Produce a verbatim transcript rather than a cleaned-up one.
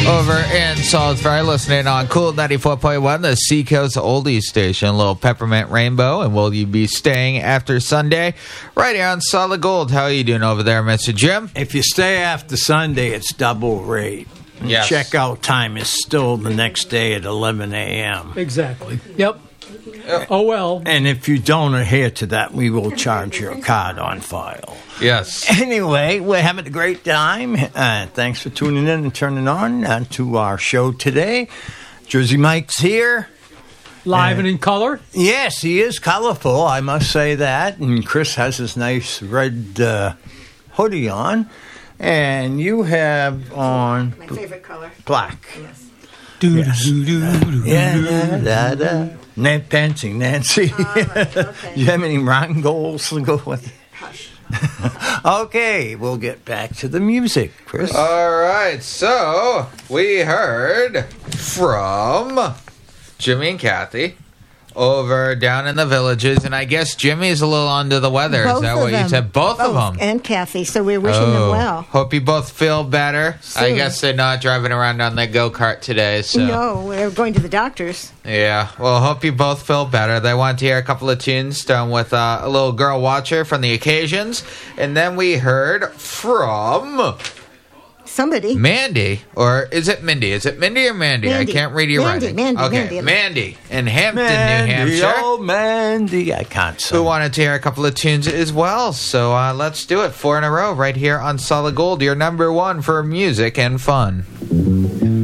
over in Salisbury, listening on Cool ninety-four point one, the Seacoast Oldies Station, a little Peppermint Rainbow, and will you be staying after Sunday? Right here on Solid Gold. How are you doing over there, Mister Jim? If you stay after Sunday, it's double rate. Yes. Checkout time is still the next day at eleven a.m. Exactly. Yep. Oh, well. And if you don't adhere to that, we will charge your card on file. Yes. Anyway, we're having a great time. Uh, thanks for tuning in and turning on uh, to our show today. Jersey Mike's here. Live Uh, and in color. Yes, he is colorful, I must say that. And Chris has his nice red uh, hoodie on. And you have on... My favorite color. Black. Yes. Yes. Yeah, da, da, da. Nan- dancing, Nancy. All right, okay. Do you have any rhyme goals to go with? Hush. Okay, we'll get back to the music, Chris. All right, so we heard from Jimmy and Kathy over down in the villages, and I guess Jimmy's a little under the weather. Both Is that of what them. you said? Both, of them. And Kathy, so we're wishing them well. Hope you both feel better. I Soon. guess they're not driving around on their go-kart today, so... No, we're going to the doctor's. Yeah, well, hope you both feel better. They want to hear a couple of tunes done with uh, a little girl watcher from the Occasions, and then we heard from... Somebody. Mandy, or is it Mindy? Is it Mindy or Mandy? Mandy. I can't read your Mandy, writing. Mandy, okay, Mandy. Mandy in Hampton, Mandy, New Hampshire. oh, Mandy. I can't Who say. wanted to hear a couple of tunes as well. So uh, let's do it. Four in a row right here on Solid Gold, your number one for music and fun.